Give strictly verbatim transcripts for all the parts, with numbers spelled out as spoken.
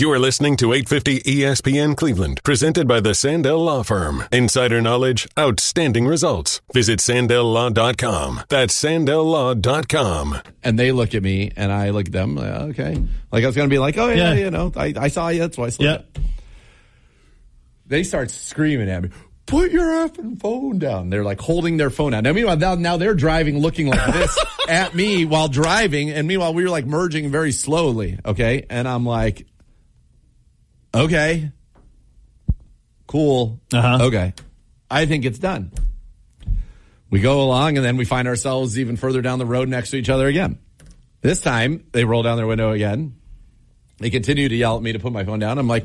You are listening to eight fifty E S P N Cleveland, presented by the Sandell Law Firm. Insider knowledge, outstanding results. Visit Sandell Law dot com. That's Sandell Law dot com. And they look at me, and I look at them. Like, okay, like I was going to be like, oh yeah, yeah. you know, I, I saw you. That's why I slept. Yeah. They start screaming at me. Put your effing phone down. They're like holding their phone out. Now, meanwhile, now, now they're driving looking like this at me while driving. And meanwhile, we were like merging very slowly. Okay. And I'm like, okay, cool. Uh-huh. Okay. I think it's done. We go along and then we find ourselves even further down the road next to each other again. This time they roll down their window again. They continue to yell at me to put my phone down. I'm like,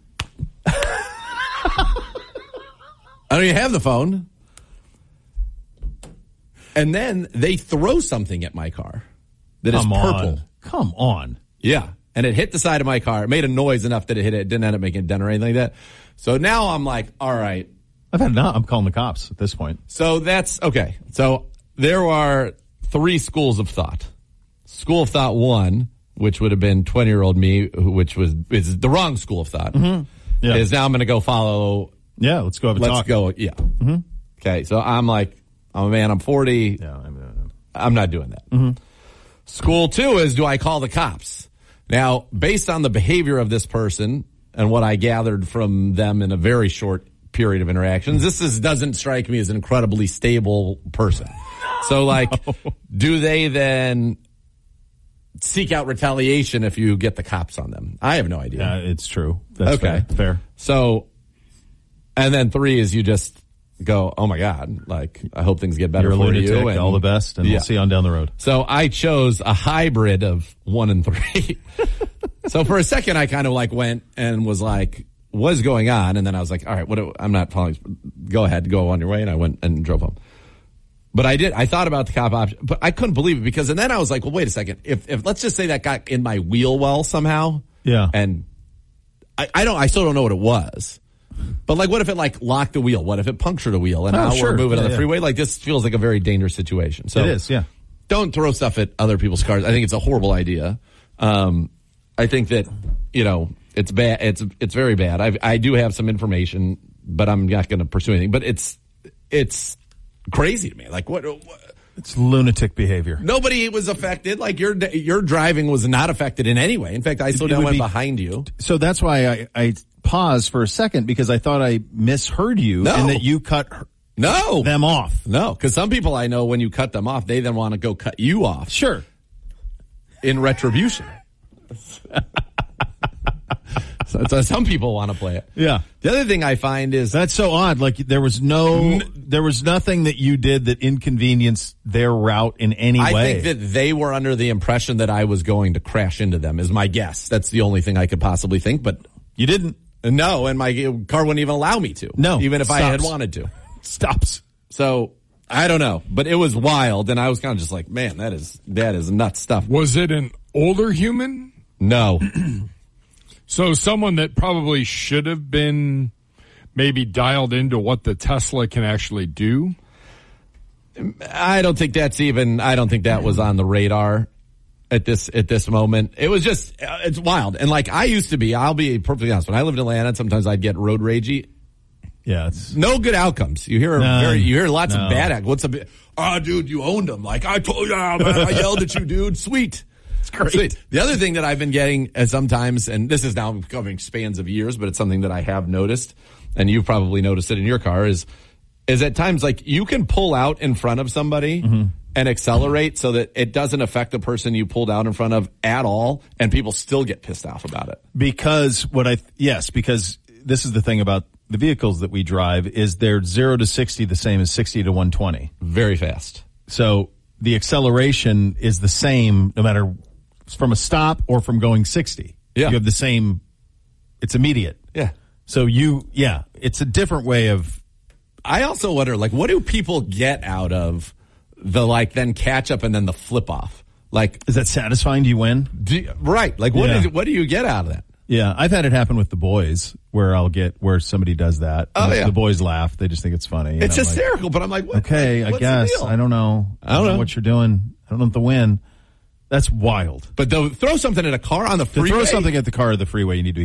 I don't even have the phone. And then they throw something at my car that Come is purple. On. Come on. Yeah. And it hit the side of my car. It made a noise enough that it hit it. It didn't end up making a dent or anything like that. So now I'm like, all right. I've had enough. I'm calling the cops at this point. So that's okay. So there are three schools of thought. School of thought one, which would have been twenty-year-old me, which was is the wrong school of thought, mm-hmm. yeah. is now I'm going to go follow. Yeah, let's go have a let's talk. Let's go, yeah. Mm-hmm. Okay, so I'm like, I'm a man, I'm forty. Yeah, I'm, uh, I'm not doing that. Mm-hmm. School two is, do I call the cops? Now, based on the behavior of this person and what I gathered from them in a very short period of interactions, this is, doesn't strike me as an incredibly stable person. So, like, no. do they then seek out retaliation if you get the cops on them? I have no idea. Yeah, it's true. That's okay. fair. fair. So, and then three is you just go, oh my God, like, I hope things get better You're a for lunatic, you. And all the best, and yeah. we'll see you on down the road. So I chose a hybrid of one and three. So for a second, I kind of like went and was like, what's going on? And then I was like, all right, what? Do, I'm not following. Go ahead, go on your way. And I went and drove home. But I did. I thought about the cop option, but I couldn't believe it because, and then I was like, well, wait a second. If, if let's just say that got in my wheel well somehow. Yeah. And I, I don't, I still don't know what it was. But like, what if it like locked the wheel? What if it punctured a wheel? And oh, now sure. we're moving yeah, on the yeah. freeway? Like, this feels like a very dangerous situation. So it is, yeah. Don't throw stuff at other people's cars. I think it's a horrible idea. Um, I think that, you know, it's bad. It's, it's very bad. I, I do have some information, but I'm not going to pursue anything. But it's, it's crazy to me. Like, what, what? It's lunatic behavior. Nobody was affected. Like, your, your driving was not affected in any way. In fact, I slowed down, went be, behind you. So that's why I, I paused for a second because I thought I misheard you no. and that you cut her, no. them off. No, because some people I know, when you cut them off, they then want to go cut you off. Sure. In retribution. so, so some people want to play it. Yeah. The other thing I find is that's so odd. Like there was no, n- there was nothing that you did that inconvenienced their route in any I way. I think that they were under the impression that I was going to crash into them. Is my guess. That's the only thing I could possibly think. But you didn't. No, and my car wouldn't even allow me to. No, even if stops. I had wanted to. Stops. So I don't know, but it was wild, and I was kind of just like, man, that is that is nuts stuff. Was it an older human? No. So someone that probably should have been maybe dialed into what the Tesla can actually do? I don't think that's even, I don't think that was on the radar at this, at this moment. It was just, it's wild. And like I used to be, I'll be perfectly honest, when I lived in Atlanta, sometimes I'd get road ragey. Yeah. It's no good outcomes. You hear, no, very, you hear lots no. of bad act. What's a bit, ah, oh, dude, you owned them. Like I told you, oh, man, I yelled at you, dude. Sweet. It's great. Sweet. The other thing that I've been getting uh, sometimes, and this is now covering spans of years, but it's something that I have noticed, and you've probably noticed it in your car, is is at times like you can pull out in front of somebody mm-hmm. and accelerate so that it doesn't affect the person you pulled out in front of at all, and people still get pissed off about it. Because what I, yes, because this is the thing about the vehicles that we drive is they're zero to sixty the same as sixty to one twenty. Very fast. So the acceleration is the same no matter from a stop or from going sixty. Yeah. You have the same, it's immediate. Yeah. So you, yeah, it's a different way of. I also wonder, like, what do people get out of the, like, then catch up and then the flip off? Like, is that satisfying? Do you win? Do you, right. Like, what, yeah. is, what do you get out of that? Yeah. I've had it happen with the boys where I'll get, where somebody does that. Oh, the, yeah. the boys laugh. They just think it's funny. It's I'm hysterical, like, but I'm like, what, okay, like, I guess. I don't know. I don't, I don't know. know what you're doing. I don't know if the win. That's wild. But throw something in a car on the freeway. To throw something at the car or the freeway, you need to be